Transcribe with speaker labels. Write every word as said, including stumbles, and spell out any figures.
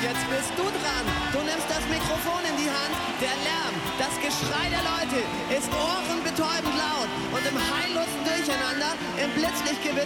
Speaker 1: jetzt bist du dran. Du nimmst das Mikrofon in die Hand. Der Lärm, das Geschrei der Leute ist ohrenbetäubend laut. Und im heillosen Durcheinander, im Blitzlichtgewitter